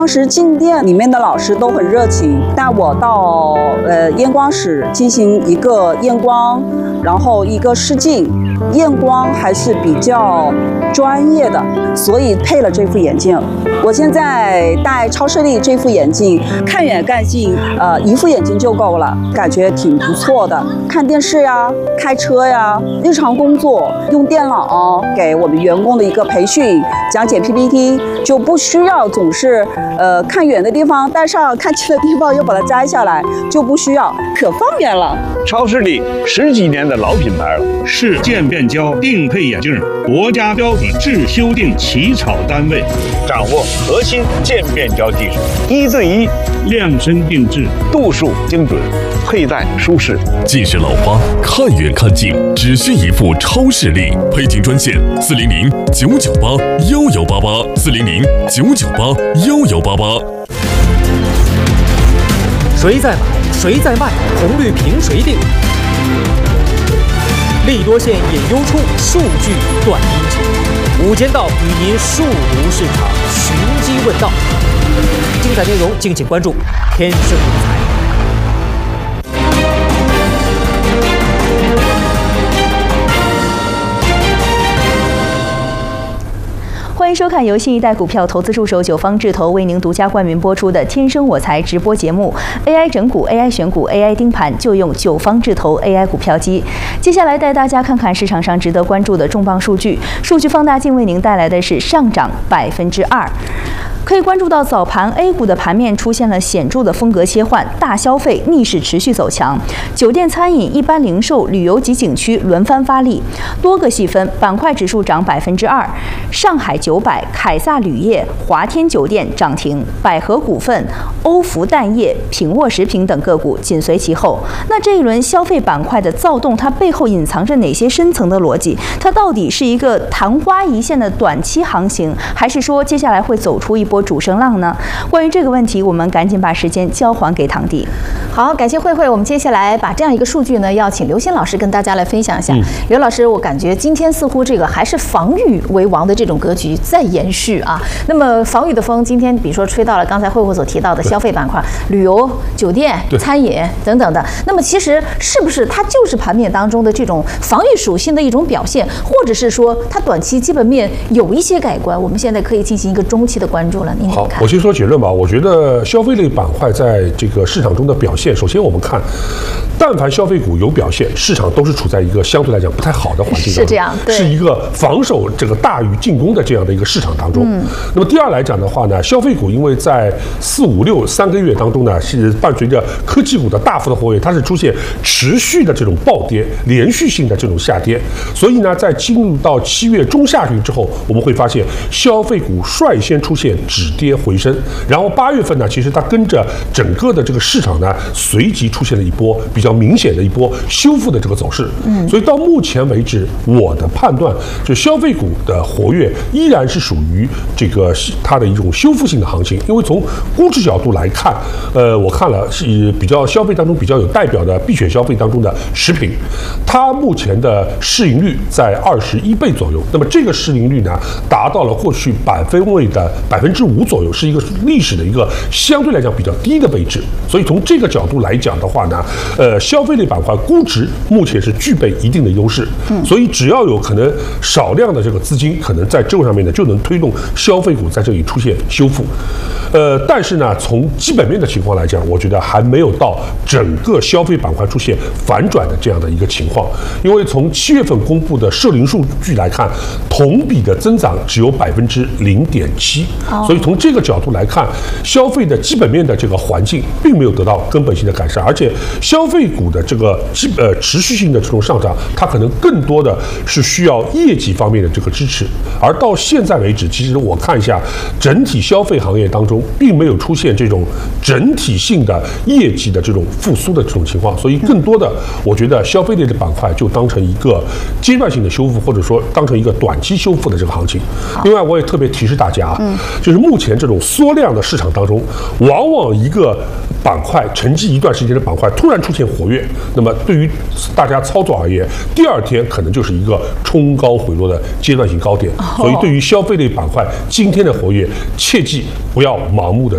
当时进店里面的老师都很热情，带我到验光室进行一个验光，然后一个试镜。验光还是比较专业的，所以配了这副眼镜。我现在戴超视力这副眼镜，看远看近，一副眼镜就够了，感觉挺不错的。看电视呀，开车呀，日常工作用电脑给我们员工的一个培训，讲解 PPT， 就不需要总是看远的地方戴上，看近的地方又把它摘下来，就不需要，可方便了。 超视力10几年的老品牌了， 是渐变焦定配眼镜国家标准制修订起草单位， 掌握核心渐变焦技术，1对1 量身定制， 度数精准，佩戴舒适。 近视老花看远看近，只需一副超视力。配镜专线400-998-1188，400-998-1188。 谁在买，谁在卖，红绿凭谁定？利多线引优出，数据断阴晴。午间道与您数读市场，寻机问道。精彩内容敬请关注天生理财。 欢迎收看由新一代股票投资助手九方智投为您独家冠名播出的《天生我材》直播节目。AI 整股、AI 选股、AI 盯盘，就用九方智投 AI 股票机。接下来带大家看看市场上值得关注的重磅数据。数据放大镜为您带来的是上涨2%。可以关注到早盘 A 股的盘面出现了显著的风格切换，大消费逆势持续走强，酒店、餐饮、一般零售、旅游及景区轮番发力。多个细分板块指数涨2%，上海900、凯撒铝业、华天酒店涨停，百合股份、欧孚蛋业、品沃食品等个股紧随其后。那这一轮消费板块的躁动，它背后隐藏着哪些深层的逻辑？它到底是一个昙花一现的短期行情，还是说接下来会走出一波主升浪呢？关于这个问题，我们赶紧把时间交还给堂弟。 好，感谢慧慧。我们接下来把这样一个数据呢，要请刘鑫老师跟大家来分享一下。刘老师，我感觉今天似乎这个还是防御为王的这种格局在延续啊。那么防御的风，今天比如说吹到了刚才慧慧所提到的消费板块、旅游、酒店、餐饮等等的。那么其实是不是它就是盘面当中的这种防御属性的一种表现，或者是说它短期基本面有一些改观？我们现在可以进行一个中期的关注了。您怎么看？ 好，我先说结论吧。我觉得消费类板块在这个市场中的表现，首先我们看，但凡消费股有表现，市场都是处在一个相对来讲不太好的环境当中， 是这样，对， 是一个防守这个大于进攻的这样的一个市场当中。那么第二来讲的话呢，消费股因为在4、5、6 3个月当中呢，是伴随着科技股的大幅的活跃，它是出现持续的这种暴跌，连续性的这种下跌。所以呢，在进入到7月中下旬之后，我们会发现消费股率先出现止跌回升，然后8月份呢，其实它跟着整个的这个市场呢，随即出现了一波比较明显的一波修复的这个走势。所以到目前为止，我的判断就消费股的活跃依然是属于这个它的一种修复性的行情，因为从估值角度来看，我看了是比较消费当中比较有代表的必选消费当中的食品，它目前的市盈率在21倍左右，那么这个市盈率呢，达到了过去百分位的5%左右，是一个历史的一个相对来讲比较低的位置。所以从这个角度来讲的话呢，消费类板块估值目前是具备一定的优势。所以只要有可能少量的这个资金，可能在这上面呢，就能推动消费股在这里出现修复。但是呢，从基本面的情况来讲，我觉得还没有到整个消费板块出现反转的这样的一个情况。因为从7月份公布的社零数据来看，同比的增长只有0.7%。所以从这个角度来看，消费的基本面的这个环境并没有得到根本性的改善，而且消费股的这个持续性的这种上涨，它可能更多的是需要业绩方面的这个支持。而到现在为止，其实我看一下整体消费行业当中，并没有出现这种整体性的业绩的这种复苏的这种情况，所以更多的我觉得消费类的板块就当成一个阶段性的修复，或者说当成一个短期修复的这个行情。另外，我也特别提示大家，就是目前这种缩量的市场当中，往往一个板块沉寂一段时间的板块突然出现活跃，那么对于大家操作而言，第二天可能就是一个冲高回落的阶段性高点。所以对于消费类板块今天的活跃，切记不要盲目的